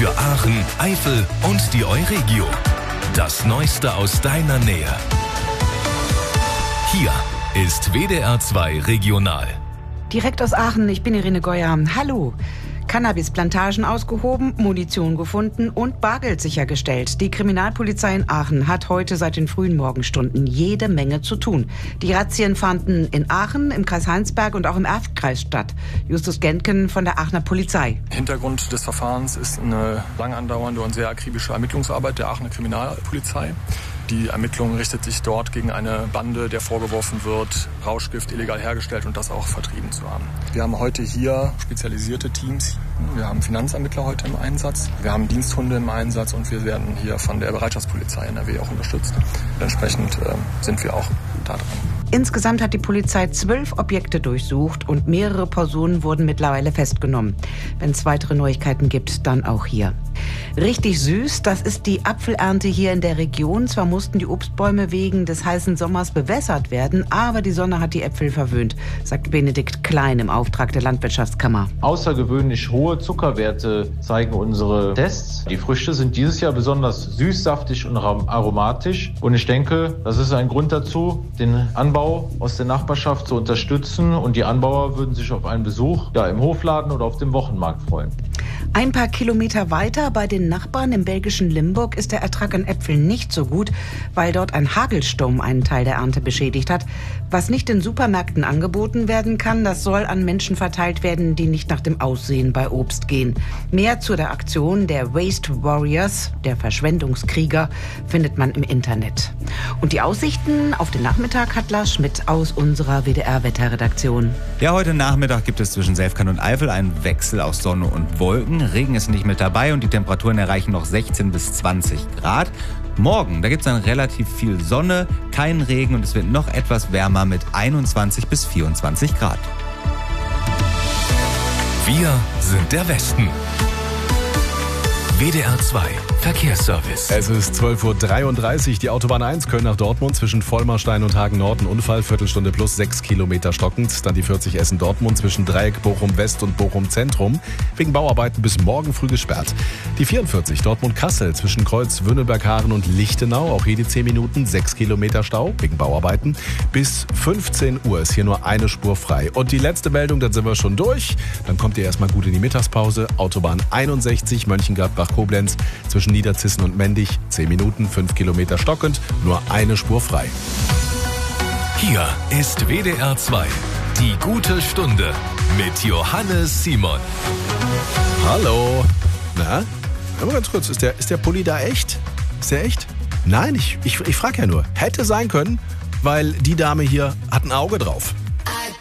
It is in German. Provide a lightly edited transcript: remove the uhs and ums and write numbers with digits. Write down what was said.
Für Aachen, Eifel und die Euregio. Das Neueste aus deiner Nähe. Hier ist WDR 2 Regional. Direkt aus Aachen, ich bin Irene Geuer. Hallo. Cannabisplantagen ausgehoben, Munition gefunden und Bargeld sichergestellt. Die Kriminalpolizei in Aachen hat heute seit den frühen Morgenstunden jede Menge zu tun. Die Razzien fanden in Aachen, im Kreis Heinsberg und auch im Erftkreis statt. Justus Gentgen von der Aachener Polizei. Hintergrund des Verfahrens ist eine lang andauernde und sehr akribische Ermittlungsarbeit der Aachener Kriminalpolizei. Die Ermittlung richtet sich dort gegen eine Bande, der vorgeworfen wird, Rauschgift illegal hergestellt und das auch vertrieben zu haben. Wir haben heute hier spezialisierte Teams. Wir haben Finanzermittler heute im Einsatz. Wir haben Diensthunde im Einsatz und wir werden hier von der Bereitschaftspolizei NRW auch unterstützt. Entsprechend sind wir auch da dran. Insgesamt hat die Polizei 12 Objekte durchsucht und mehrere Personen wurden mittlerweile festgenommen. Wenn es weitere Neuigkeiten gibt, dann auch hier. Richtig süß, das ist die Apfelernte hier in der Region. Zwar mussten die Obstbäume wegen des heißen Sommers bewässert werden, aber die Sonne hat die Äpfel verwöhnt, sagt Benedikt Klein im Auftrag der Landwirtschaftskammer. Außergewöhnlich hohe Zuckerwerte zeigen unsere Tests. Die Früchte sind dieses Jahr besonders süß, saftig und aromatisch. Und ich denke, das ist ein Grund dazu, den Anbau aus der Nachbarschaft zu unterstützen. Und die Anbauer würden sich auf einen Besuch im Hofladen oder auf dem Wochenmarkt freuen. Ein paar Kilometer weiter bei den Nachbarn im belgischen Limburg ist der Ertrag an Äpfeln nicht so gut, weil dort ein Hagelsturm einen Teil der Ernte beschädigt hat. Was nicht in Supermärkten angeboten werden kann, das soll an Menschen verteilt werden, die nicht nach dem Aussehen bei Obst gehen. Mehr zu der Aktion der Waste Warriors, der Verschwendungskrieger, findet man im Internet. Und die Aussichten auf den Nachmittag hat Lars Schmidt aus unserer WDR-Wetterredaktion. Ja, heute Nachmittag gibt es zwischen Selfkant und Eifel einen Wechsel aus Sonne und Wolken. Regen ist nicht mit dabei und die Temperaturen erreichen noch 16 bis 20 Grad. Morgen, da gibt es dann relativ viel Sonne, keinen Regen und es wird noch etwas wärmer mit 21 bis 24 Grad. Wir sind der Westen. WDR 2 Verkehrsservice. Es ist 12:33 Uhr. Die Autobahn 1 Köln nach Dortmund zwischen Vollmarstein und Hagen Nord. Ein Unfall, Viertelstunde plus 6 Kilometer stockend. Dann die 40 Essen-Dortmund zwischen Dreieck Bochum West und Bochum Zentrum. Wegen Bauarbeiten bis morgen früh gesperrt. Die 44 Dortmund-Kassel zwischen Kreuz Wünnenberg-Haaren und Lichtenau. Auch hier die 10 Minuten, 6 Kilometer Stau wegen Bauarbeiten. Bis 15 Uhr ist hier nur eine Spur frei. Und die letzte Meldung, dann sind wir schon durch. Dann kommt ihr erstmal gut in die Mittagspause. Autobahn 61 Mönchengladbach-Koblenz zwischen Niederzissen und Mendig, 10 Minuten, 5 Kilometer stockend, nur eine Spur frei. Hier ist WDR 2, die gute Stunde mit Johannes Simon. Hallo. Na? Aber ganz kurz, ist der Pulli da echt? Ist der echt? Nein, ich frage ja nur. Hätte sein können, weil die Dame hier hat ein Auge drauf.